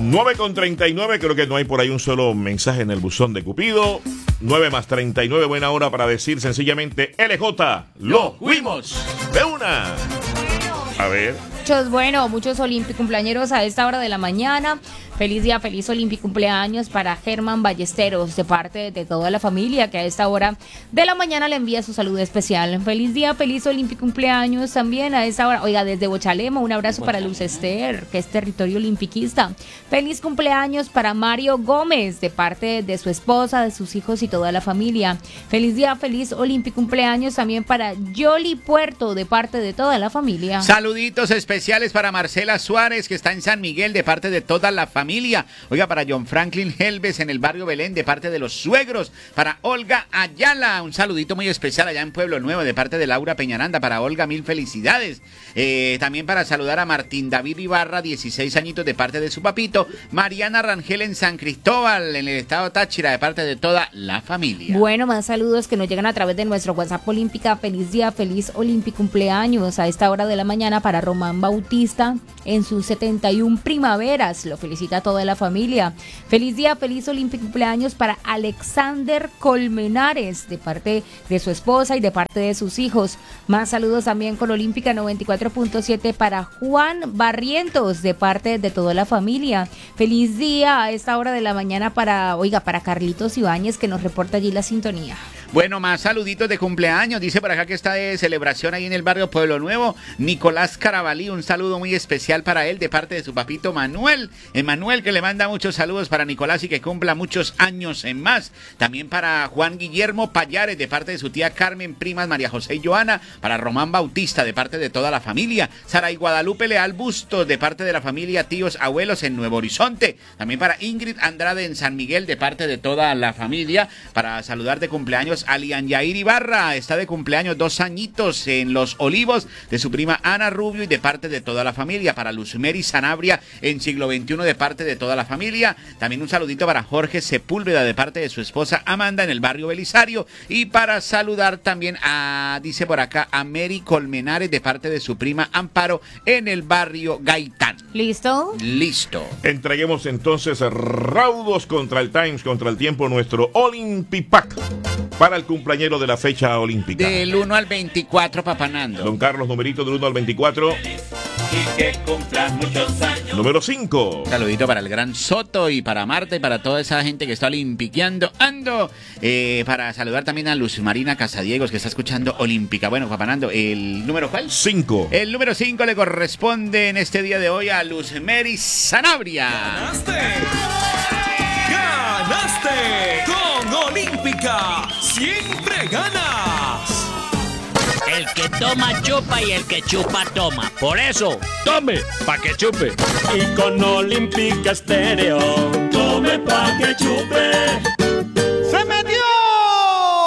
9:39, creo que no hay por ahí un solo mensaje en el buzón de Cupido. 9 más 39, buena hora para decir sencillamente LJ, lo fuimos de una. A ver. Muchos cumpleañeros a esta hora de la mañana. Feliz día, feliz cumpleaños para Germán Ballesteros, de parte de toda la familia que a esta hora de la mañana le envía su saludo especial. Feliz día, feliz cumpleaños también a esta hora. Oiga, desde Bochalema, un abrazo para Luz Ester, que es territorio olimpiquista. Feliz cumpleaños para Mario Gómez, de parte de su esposa, de sus hijos y toda la familia. Feliz día, feliz cumpleaños también para Yoli Puerto, de parte de toda la familia. Saluditos especiales para Marcela Suárez, que está en San Miguel, de parte de toda la familia. Oiga, para John Franklin Helves en el barrio Belén, de parte de los suegros. Para Olga Ayala, un saludito muy especial allá en Pueblo Nuevo, de parte de Laura Peñaranda. Para Olga, mil felicidades. También para saludar a Martín David Ibarra, 16 añitos, de parte de su papito. Mariana Rangel en San Cristóbal, en el estado Táchira, de parte de toda la familia. Bueno, más saludos que nos llegan a través de nuestro WhatsApp Olímpica. Feliz día, feliz cumpleaños a esta hora de la mañana para Román Bautista en sus 71 primaveras. Lo felicita a toda la familia. Feliz día, feliz cumpleaños para Alexander Colmenares, de parte de su esposa y de parte de sus hijos. Más saludos también con Olímpica 94.7 para Juan Barrientos, de parte de toda la familia. Feliz día a esta hora de la mañana para Carlitos Ibáñez, que nos reporta allí la sintonía. Bueno, más saluditos de cumpleaños. Dice por acá que está de celebración ahí en el barrio Pueblo Nuevo, Nicolás Carabalí. Un saludo muy especial para él de parte de su papito Manuel. Manuel, que le manda muchos saludos para Nicolás y que cumpla muchos años en más. También para Juan Guillermo Payares, de parte de su tía Carmen, primas María José y Joana. Para Román Bautista, de parte de toda la familia. Sara y Guadalupe Leal Bustos, de parte de la familia, tíos, abuelos en Nuevo Horizonte. También para Ingrid Andrade en San Miguel, de parte de toda la familia. Para saludar de cumpleaños a Lian Yair Ibarra, está de cumpleaños 2 añitos en Los Olivos, de su prima Ana Rubio y de parte de toda la familia. Para Luzmeri Sanabria en Siglo XXI, de parte de toda la familia. También un saludito para Jorge Sepúlveda, de parte de su esposa Amanda en el barrio Belisario. Y para saludar también dice por acá, a Mary Colmenares, de parte de su prima Amparo en el barrio Gaitán. ¿Listo? Listo. Entreguemos entonces raudos contra el Times, contra el tiempo, nuestro Olympipack para el cumpleañero de la fecha olímpica. Del 1 al 24, papanando. Don Carlos, numerito del 1 al 24. Y que cumplan muchos años. Número 5. Saludito para el gran Soto y para Marta y para toda esa gente que está olimpiqueando. Para saludar también a Luz Marina Casadiegos, que está escuchando Olímpica. Bueno, papanando, ¿el número cuál? 5. El número 5 le corresponde en este día de hoy a Luzmeri Sanabria. ¡Ganaste! ¡Con Olímpica! ¡Siempre ganas! El que toma chupa y el que chupa toma. Por eso, tome pa' que chupe. Y con Olímpica Estéreo, tome pa' que chupe.